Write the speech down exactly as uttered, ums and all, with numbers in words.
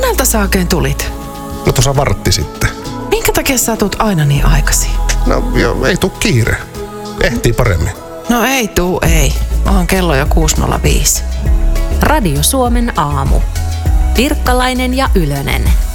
Monelta sä oikein tulit? No tuossa vartti sitten. Minkä takia sä tuut aina niin aikaisin? No joo, ei tuu kiire. Ehtii paremmin. No ei tuu, ei. Onhan kello jo kuusi nolla viisi. Radio Suomen aamu. Pirkkalainen ja Ylönen.